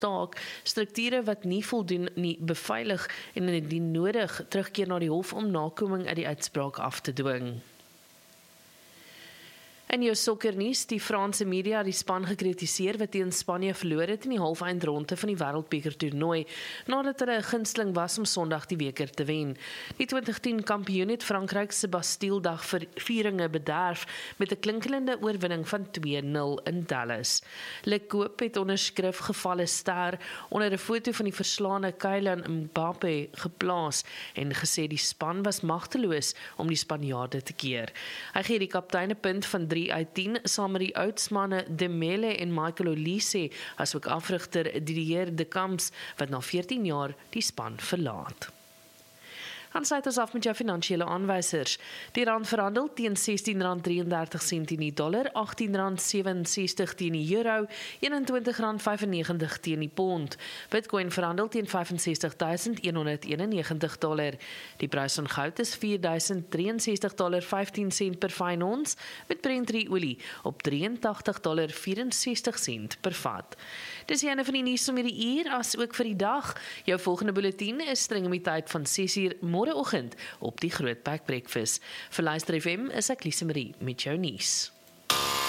staak, strukture wat nie voldoen nie beveilig en indien nodig terugkeer na die hof om nakoming uit die uitspraak af te dwing. In jou sokkernuus, die Franse media het die span gekritiseer wat teen Spanje verloor het in die halfeindronde van die Wêreldbeker toernooi, nadat hulle 'n gunsteling was om Sondag die beker te wen. Die 2010 kampioen het Frankryk se Bastille-dag vieringe bederf met 'n klinkelende oorwinning van 2-0 in Dallas. Le Coq het onderskrif gevalle ster onder 'n foto van die verslaane Kylian Mbappé geplaas en gesê die span was magteloos om die Spanjaarde te keer. Hy gee die kaptein 'n punt van 3 uit 10, saam met die oudsmanne Dembele en Michael Olise, asook afrigter Didier Deschamps, wat na 14 jaar die span verlaat. Dan sluit ons af met jou finansiële aanwysers. Die rand verhandel teen R16.33 teen die dollar, R18.67 teen die euro, R21.95 teen die pond. Bitcoin verhandel teen $65.191. Die prys van goud is $4.063.15 per fyn ons, met Brent olie op $83.64 per vat. Dis eene van die nuus om hierdie uur, as ook vir die dag. Jou volgende bulletin is streng om die tyd van 6 uur môreoggend op die Grootbek Breakfast. Vir Luister FM is ek Lise Marie met jou nuus.